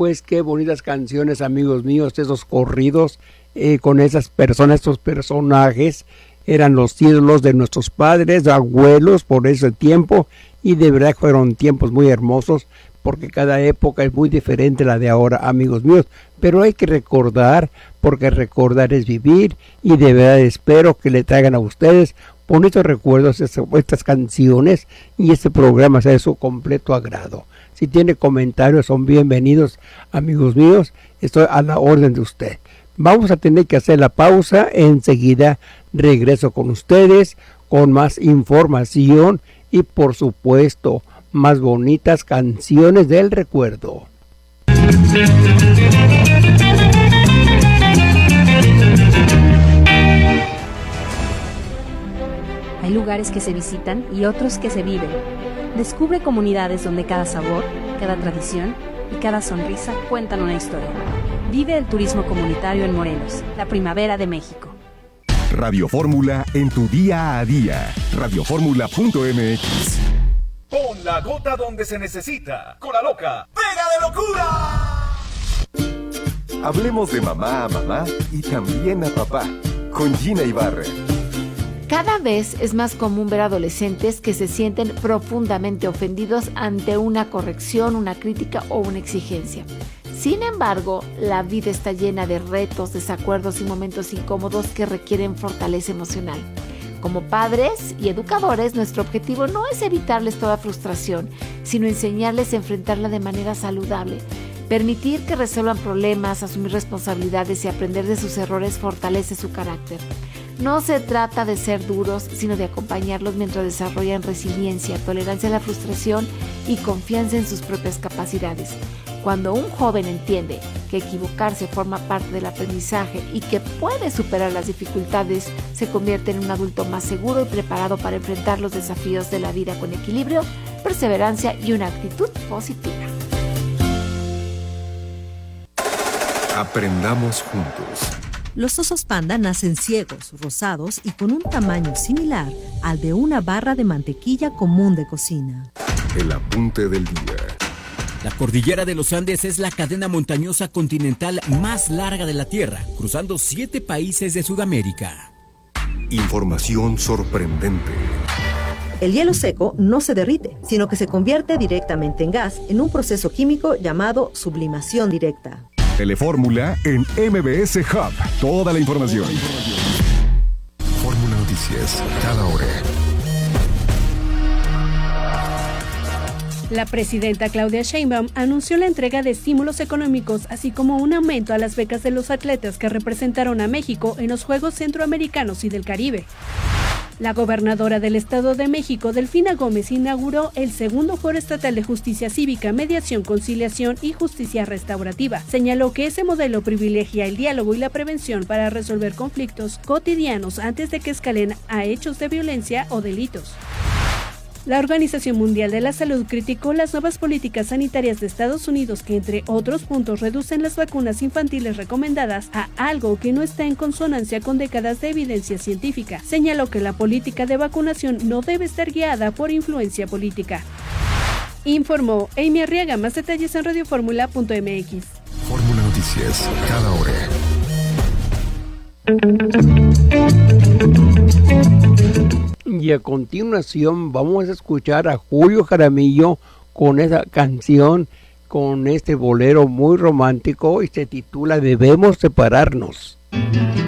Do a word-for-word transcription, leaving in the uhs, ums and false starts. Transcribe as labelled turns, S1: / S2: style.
S1: pues qué bonitas canciones, amigos míos, esos corridos eh, con esas personas, estos personajes, eran los ídolos de nuestros padres, abuelos por ese tiempo, y de verdad fueron tiempos muy hermosos, porque cada época es muy diferente a la de ahora, amigos míos, pero hay que recordar, porque recordar es vivir, y de verdad espero que le traigan a ustedes bonitos recuerdos estas canciones, y este programa sea de su completo agrado. Si tiene comentarios, son bienvenidos, amigos míos, estoy a la orden de usted. Vamos a tener que hacer la pausa, enseguida regreso con ustedes, con más información, y por supuesto, más bonitas canciones del recuerdo.
S2: Hay lugares que se visitan y otros que se viven. Descubre comunidades donde cada sabor, cada tradición y cada sonrisa cuentan una historia. Vive el turismo comunitario en Morelos, la primavera de México.
S3: Radio Fórmula en tu día a día. radio fórmula punto m x.
S4: Pon la gota donde se necesita. Con la loca, ¡pega de locura!
S3: Hablemos de mamá a mamá y también a papá. Con Gina Ibarra.
S5: Cada vez es más común ver adolescentes que se sienten profundamente ofendidos ante una corrección, una crítica o una exigencia. Sin embargo, la vida está llena de retos, desacuerdos y momentos incómodos que requieren fortaleza emocional. Como padres y educadores, nuestro objetivo no es evitarles toda frustración, sino enseñarles a enfrentarla de manera saludable. Permitir que resuelvan problemas, asumir responsabilidades y aprender de sus errores fortalece su carácter. No se trata de ser duros, sino de acompañarlos mientras desarrollan resiliencia, tolerancia a la frustración y confianza en sus propias capacidades. Cuando un joven entiende que equivocarse forma parte del aprendizaje y que puede superar las dificultades, se convierte en un adulto más seguro y preparado para enfrentar los desafíos de la vida con equilibrio, perseverancia y una actitud positiva.
S3: Aprendamos juntos.
S6: Los osos panda nacen ciegos, rosados y con un tamaño similar al de una barra de mantequilla común de cocina.
S3: El apunte del día.
S7: La cordillera de los Andes es la cadena montañosa continental más larga de la Tierra, cruzando siete países de Sudamérica.
S3: Información sorprendente.
S6: El hielo seco no se derrite, sino que se convierte directamente en gas en un proceso químico llamado sublimación directa.
S3: Telefórmula en M B S Hub. Toda la información. Fórmula Noticias, cada hora.
S8: La presidenta Claudia Sheinbaum anunció la entrega de estímulos económicos, así como un aumento a las becas de los atletas que representaron a México en los Juegos Centroamericanos y del Caribe. La gobernadora del Estado de México, Delfina Gómez, inauguró el segundo Foro Estatal de Justicia Cívica, Mediación, Conciliación y Justicia Restaurativa. Señaló que ese modelo privilegia el diálogo y la prevención para resolver conflictos cotidianos antes de que escalen a hechos de violencia o delitos. La Organización Mundial de la Salud criticó las nuevas políticas sanitarias de Estados Unidos que, entre otros puntos, reducen las vacunas infantiles recomendadas a algo que no está en consonancia con décadas de evidencia científica. Señaló que la política de vacunación no debe estar guiada por influencia política. Informó Amy Arriaga. Más detalles en radio fórmula punto m x.
S3: Fórmula Noticias, cada hora.
S1: Y a continuación vamos a escuchar a Julio Jaramillo con esa canción, con este bolero muy romántico, y se titula Debemos separarnos.